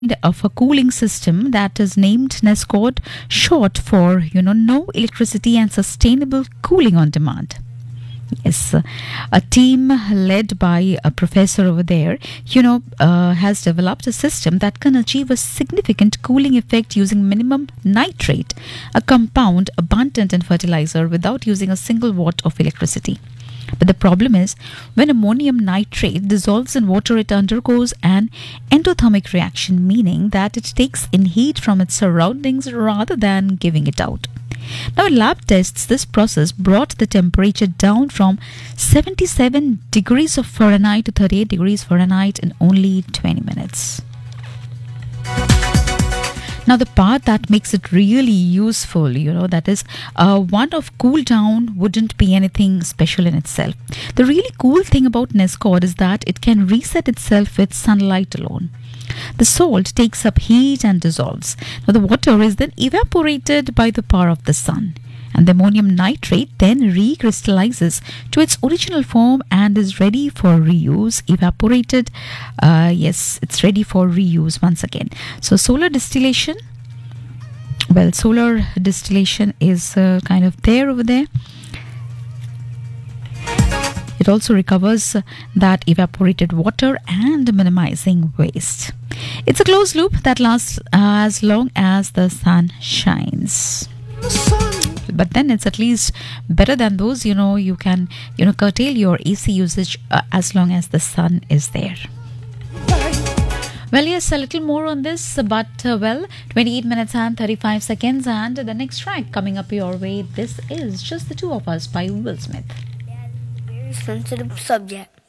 of a cooling system that is named NESCOD, short for, no electricity and sustainable cooling on demand. Yes, a team led by a professor over there, has developed a system that can achieve a significant cooling effect using minimum nitrate, a compound abundant in fertilizer, without using a single watt of electricity. But the problem is, when ammonium nitrate dissolves in water, it undergoes an endothermic reaction, meaning that it takes in heat from its surroundings rather than giving it out. Now, in lab tests, this process brought the temperature down from 77 degrees of Fahrenheit to 38 degrees Fahrenheit in only 20 minutes. Now, the part that makes it really useful, that is, one of cool down wouldn't be anything special in itself. The really cool thing about NESCOD is that it can reset itself with sunlight alone. The salt takes up heat and dissolves. Now, the water is then evaporated by the power of the sun. And the ammonium nitrate then recrystallizes to its original form and is ready for reuse. Evaporated, yes, it's ready for reuse once again. So solar distillation is kind of there over there. It also recovers that evaporated water and minimizing waste. It's a closed loop that lasts as long as the sun shines. But then it's at least better than those, you can, curtail your AC usage as long as the sun is there. Well, yes, a little more on this, but 28 minutes and 35 seconds, and the next track coming up your way. This is Just the Two of Us by Will Smith. Very sensitive subject.